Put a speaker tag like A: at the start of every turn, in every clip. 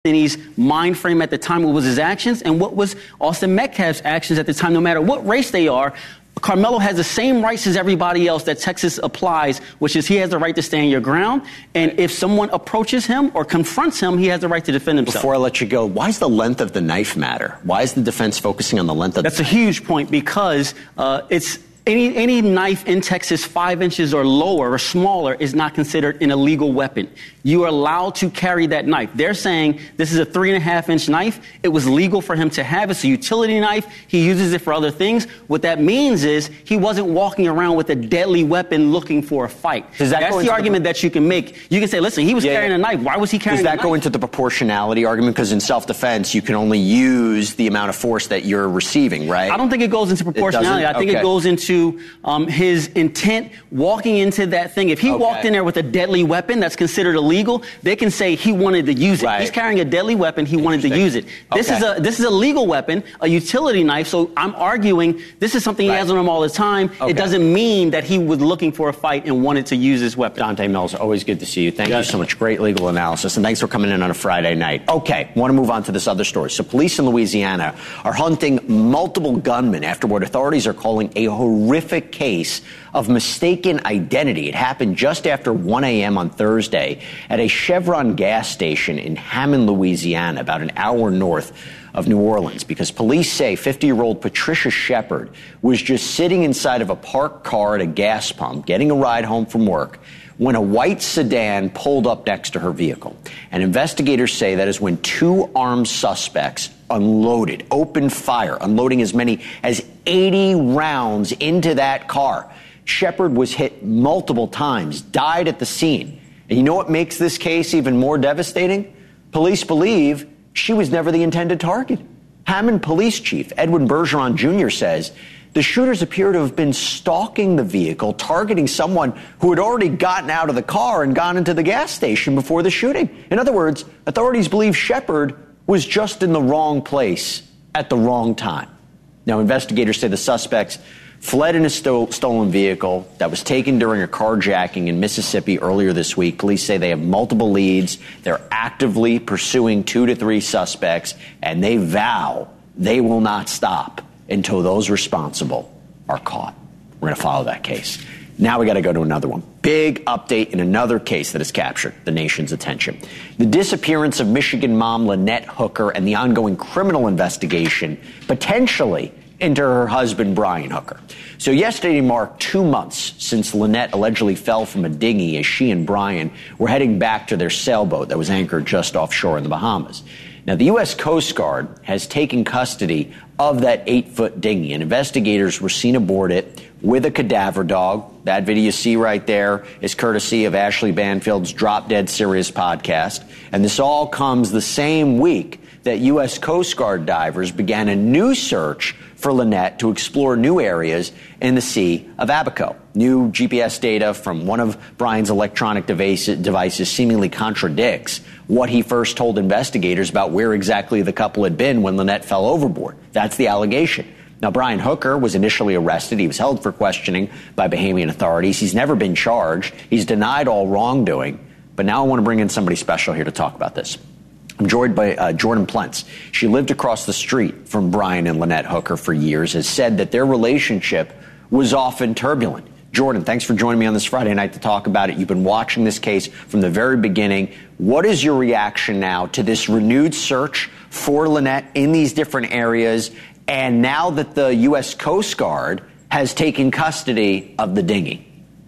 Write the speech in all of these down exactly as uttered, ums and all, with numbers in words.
A: Anthony's mind frame at the time, what was his actions, and what was Austin Metcalf's actions at the time, no matter what race they are. Carmelo has the same rights as everybody else that Texas applies, which is he has the right to stand your ground. And if someone approaches him or confronts him, he has the right to defend himself.
B: Before I let you go, why does the length of the knife matter? Why is the defense focusing on the length of the knife?
A: That's a huge point because uh, it's Any any knife in Texas five inches or lower or smaller is not considered an illegal weapon. You are allowed to carry that knife. They're saying this is a three and a half inch knife. It was legal for him to have. It's a utility knife. He uses it for other things. What that means is he wasn't walking around with a deadly weapon looking for a fight.
B: Does that
A: That's the argument the... that you can make. You can say, listen, he was yeah, carrying yeah. a knife. Why was he carrying a knife?
B: Does that go into the proportionality argument? Because in self-defense, you can only use the amount of force that you're receiving, right?
A: I don't think it goes into proportionality. I think okay. it goes into um, his intent walking into that thing. If he okay. walked in there with a deadly weapon that's considered illegal, they can say he wanted to use it.
B: Right.
A: He's carrying a deadly weapon. He wanted to use it. This
B: okay.
A: is a this is a legal weapon, a utility knife. So I'm arguing this is something right. he has on him all the time. Okay. It doesn't mean that he was looking for a fight and wanted to use his weapon.
B: Dante Mills, always good to see you. Thank yes. you so much. Great legal analysis. And thanks for coming in on a Friday night. Okay, want to move on to this other story. So police in Louisiana are hunting multiple gunmen after what authorities are calling a horrific case of mistaken identity. It happened just after one a.m. on Thursday at a Chevron gas station in Hammond, Louisiana, about an hour north of New Orleans, because police say fifty-year-old Patricia Shepard was just sitting inside of a parked car at a gas pump, getting a ride home from work, when a white sedan pulled up next to her vehicle. And investigators say that is when two armed suspects unloaded, opened fire, unloading as many as eighty rounds into that car. Shepard was hit multiple times, died at the scene. And you know what makes this case even more devastating? Police believe she was never the intended target. Hammond Police Chief Edwin Bergeron Junior says the shooters appear to have been stalking the vehicle, targeting someone who had already gotten out of the car and gone into the gas station before the shooting. In other words, authorities believe Shepard was just in the wrong place at the wrong time. Now, investigators say the suspects fled in a sto- stolen vehicle that was taken during a carjacking in Mississippi earlier this week. Police say they have multiple leads. They're actively pursuing two to three suspects, and they vow they will not stop until those responsible are caught. We're going to follow that case. Now we got to go to another one. Big update in another case that has captured the nation's attention. The disappearance of Michigan mom Lynette Hooker and the ongoing criminal investigation, potentially into her husband, Brian Hooker. So yesterday marked two months since Lynette allegedly fell from a dinghy as she and Brian were heading back to their sailboat that was anchored just offshore in the Bahamas. Now, the U S Coast Guard has taken custody of that eight-foot dinghy, and investigators were seen aboard it with a cadaver dog. That video you see right there is courtesy of Ashley Banfield's Drop Dead Serious podcast. And this all comes the same week that U S Coast Guard divers began a new search for Lynette to explore new areas in the Sea of Abaco. New G P S data from one of Brian's electronic device, devices seemingly contradicts what he first told investigators about where exactly the couple had been when Lynette fell overboard. That's the allegation. Now, Brian Hooker was initially arrested. He was held for questioning by Bahamian authorities. He's never been charged. He's denied all wrongdoing. But now I want to bring in somebody special here to talk about this. I'm joined by uh, Jordan Plentz. She lived across the street from Brian and Lynette Hooker for years, has said that their relationship was often turbulent. Jordan, thanks for joining me on this Friday night to talk about it. You've been watching this case from the very beginning. What is your reaction now to this renewed search for Lynette in these different areas, and now that the U S Coast Guard has taken custody of the dinghy?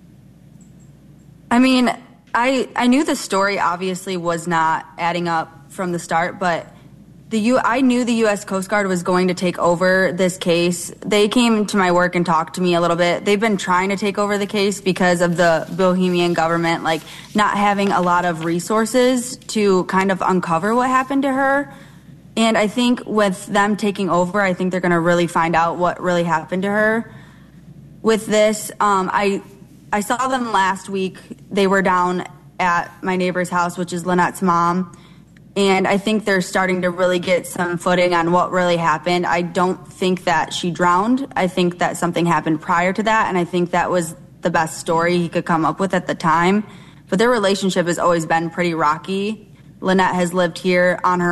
C: I mean, I I knew the story obviously was not adding up from the start, but the U I knew the U S Coast Guard was going to take over this case. They came to my work and talked to me a little bit. They've been trying to take over the case because of the Bohemian government, like, not having a lot of resources to kind of uncover what happened to her. And I think with them taking over, I think they're going to really find out what really happened to her. With this, um, I I saw them last week. They were down at my neighbor's house, which is Lynette's mom. And I think they're starting to really get some footing on what really happened. I don't think that she drowned. I think that something happened prior to that, and I think that was the best story he could come up with at the time. But their relationship has always been pretty rocky. Lynette has lived here on her